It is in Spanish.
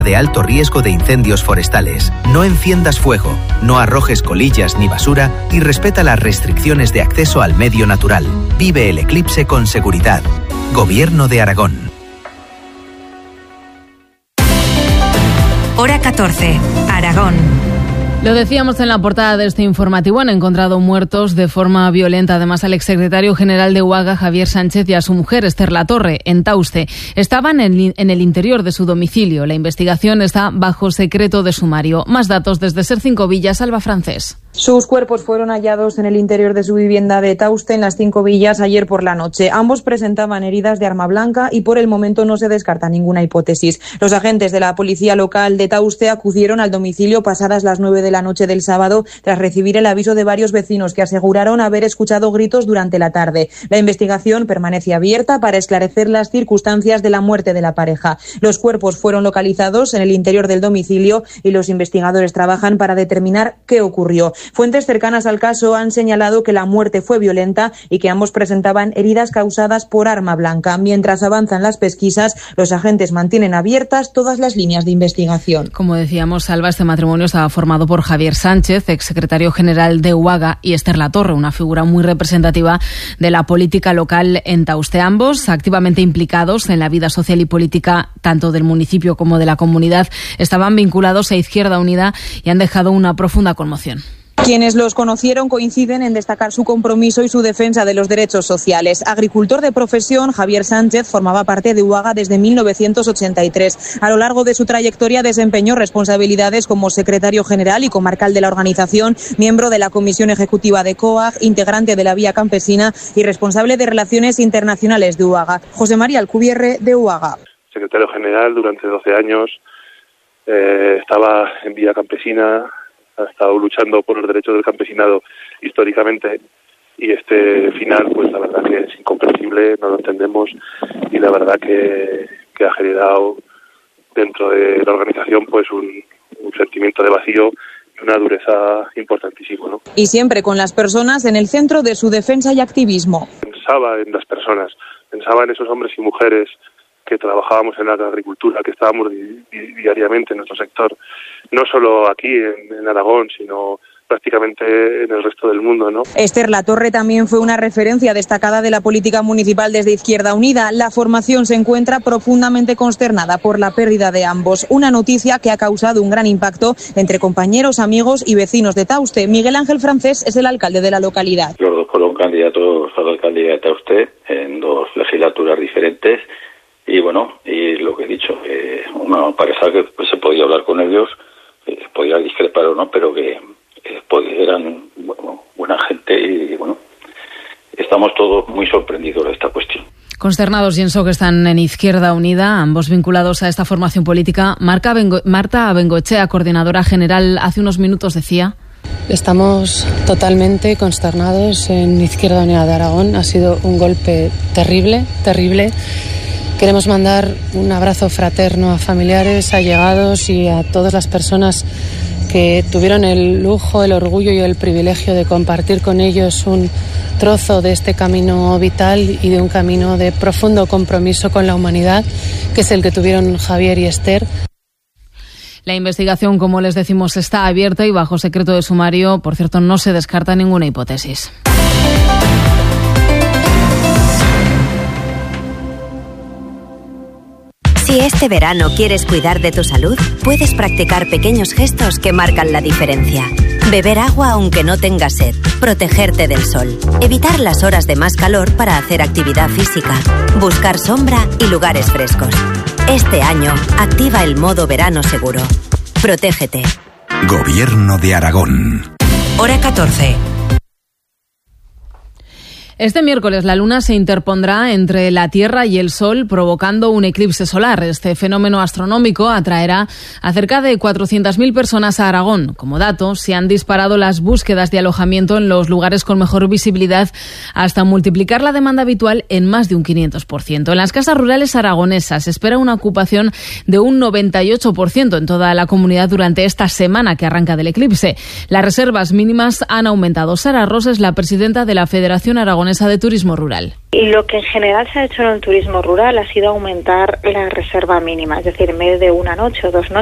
de alto riesgo de incendios forestales. No enciendas fuego, no arrojes colillas ni basura y respeta las restricciones de acceso al medio natural. Vive el eclipse con seguridad. Gobierno de Aragón. Hora 14, Aragón. Lo decíamos en la portada de este informativo, han encontrado muertos de forma violenta además al exsecretario general de UAGA, Javier Sánchez, y a su mujer, Esther Latorre, en Tauste. Estaban en el interior de su domicilio. La investigación está bajo secreto de sumario. Más datos desde Ser 5 Villas, Alba Francés. Sus cuerpos fueron hallados en el interior de su vivienda de Tauste, en las 5 Villas, ayer por la noche. Ambos presentaban heridas de arma blanca y por el momento no se descarta ninguna hipótesis. Los agentes de la policía local de Tauste acudieron al domicilio pasadas las 9 de la noche del sábado tras recibir el aviso de varios vecinos que aseguraron haber escuchado gritos durante la tarde. La investigación permanece abierta para esclarecer las circunstancias de la muerte de la pareja. Los cuerpos fueron localizados en el interior del domicilio y los investigadores trabajan para determinar qué ocurrió. Fuentes cercanas al caso han señalado que la muerte fue violenta y que ambos presentaban heridas causadas por arma blanca. Mientras avanzan las pesquisas, los agentes mantienen abiertas todas las líneas de investigación. Como decíamos, Alba, este matrimonio estaba formado por Javier Sánchez, exsecretario general de UAGA, y Esther Latorre, una figura muy representativa de la política local en Tauste. Ambos activamente implicados en la vida social y política tanto del municipio como de la comunidad, estaban vinculados a Izquierda Unida y han dejado una profunda conmoción. Quienes los conocieron coinciden en destacar su compromiso y su defensa de los derechos sociales. Agricultor de profesión, Javier Sánchez formaba parte de UAGA desde 1983. A lo largo de su trayectoria desempeñó responsabilidades como secretario general y comarcal de la organización, miembro de la Comisión Ejecutiva de COAG, integrante de la Vía Campesina y responsable de Relaciones Internacionales de UAGA. José María Alcubierre, de UAGA. Secretario general durante 12 años, estaba en Vía Campesina, ha estado luchando por los derechos del campesinado históricamente, y este final, pues la verdad que es incomprensible, no lo entendemos, y la verdad que ha generado dentro de la organización pues un sentimiento de vacío y una dureza importantísima, ¿no? Y siempre con las personas en el centro de su defensa y activismo. Pensaba en las personas, pensaba en esos hombres y mujeres que trabajábamos en la agricultura, que estábamos diariamente en nuestro sector, no solo aquí en Aragón, sino prácticamente en el resto del mundo, ¿no? Esther Latorre también fue una referencia destacada de la política municipal desde Izquierda Unida. La formación se encuentra profundamente consternada por la pérdida de ambos, una noticia que ha causado un gran impacto entre compañeros, amigos y vecinos de Tauste. Miguel Ángel Francés es el alcalde de la localidad. Los dos fueron candidatos a la alcaldía de Tauste en 2 legislaturas diferentes. Y bueno, y lo que he dicho, una pareja que pues, se podía hablar con ellos, podía discrepar o no, pero que eran buena gente y bueno, estamos todos muy sorprendidos de esta cuestión. Consternados y en shock están en Izquierda Unida, ambos vinculados a esta formación política. Marta Bengoechea, coordinadora general, hace unos minutos decía: estamos totalmente consternados en Izquierda Unida de Aragón. Ha sido un golpe terrible, terrible. Queremos mandar un abrazo fraterno a familiares, allegados y a todas las personas que tuvieron el lujo, el orgullo y el privilegio de compartir con ellos un trozo de este camino vital y de un camino de profundo compromiso con la humanidad, que es el que tuvieron Javier y Esther. La investigación, como les decimos, está abierta y bajo secreto de sumario. Por cierto, no se descarta ninguna hipótesis. Si este verano quieres cuidar de tu salud, puedes practicar pequeños gestos que marcan la diferencia. Beber agua aunque no tengas sed, protegerte del sol, evitar las horas de más calor para hacer actividad física, buscar sombra y lugares frescos. Este año, activa el modo verano seguro. Protégete. Gobierno de Aragón. Hora 14. Este miércoles la Luna se interpondrá entre la Tierra y el Sol, provocando un eclipse solar. Este fenómeno astronómico atraerá a cerca de 400.000 personas a Aragón. Como dato, se han disparado las búsquedas de alojamiento en los lugares con mejor visibilidad hasta multiplicar la demanda habitual en más de un 500%. En las casas rurales aragonesas se espera una ocupación de un 98% en toda la comunidad durante esta semana que arranca del eclipse. Las reservas mínimas han aumentado. Sara Ros es la presidenta de la Federación Aragonesa Aragonesa de Turismo Rural. Y lo que en general se ha hecho en el turismo rural ha sido aumentar la reserva mínima, es decir, en vez de una noche o 2 noches,